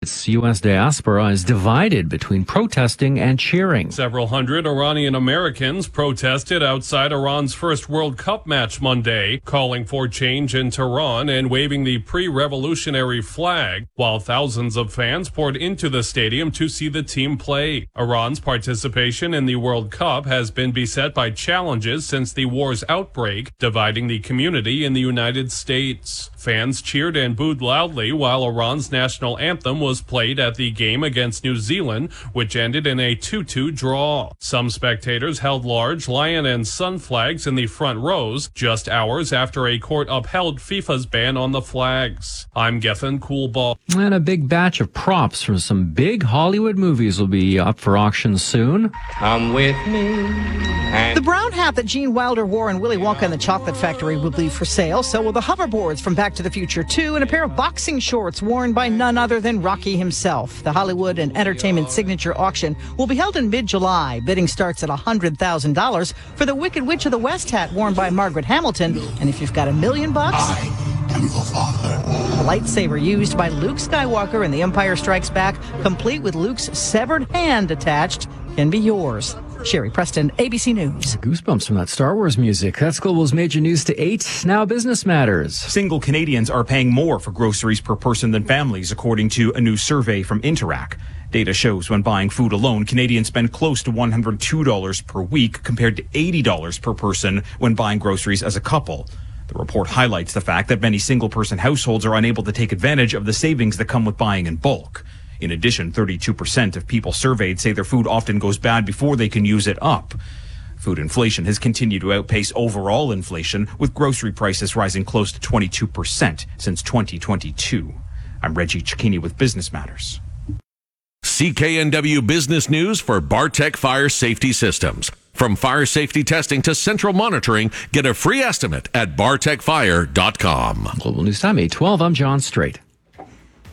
France, U.S. diaspora is divided between protesting and cheering. Several hundred Iranian Americans protested outside Iran's first World Cup match Monday, calling for change in Tehran and waving the pre-revolutionary flag, while thousands of fans poured into the stadium to see the team play. Iran's participation in the World Cup has been beset by challenges since the war's outbreak, dividing the community in the United States. Fans cheered and booed loudly while Iran's national anthem was played at the game against New Zealand, which ended in a 2-2 draw. Some spectators held large lion and sun flags in the front rows, just hours after a court upheld FIFA's ban on the flags. I'm Gethin Coolball. And a big batch of props from some big Hollywood movies will be up for auction soon. Come with me. The brown hat that Gene Wilder wore in Willy Wonka and the Chocolate Factory will be for sale. So will the hoverboards from Back to the Future 2 and a pair of boxing shorts worn by none other than Rocky himself. The Hollywood and Entertainment Signature Auction will be held in mid-July. Bidding starts at $100,000 for the Wicked Witch of the West hat worn by Margaret Hamilton. And if you've got $1 million, I am your father. The lightsaber used by Luke Skywalker in The Empire Strikes Back, complete with Luke's severed hand attached, can be yours. Sherry Preston, ABC News. Goosebumps from that Star Wars music. That's Global's major news to 8. Now business matters. Single Canadians are paying more for groceries per person than families, according to a new survey from Interac. Data shows when buying food alone, Canadians spend close to $102 per week compared to $80 per person when buying groceries as a couple. The report highlights the fact that many single-person households are unable to take advantage of the savings that come with buying in bulk. In addition, 32% of people surveyed say their food often goes bad before they can use it up. Food inflation has continued to outpace overall inflation, with grocery prices rising close to 22% since 2022. I'm Reggie Cicchini with Business Matters. CKNW Business News for Bartech Fire Safety Systems. From fire safety testing to central monitoring, get a free estimate at bartechfire.com. Global News Time, 8:12. I'm John Strait.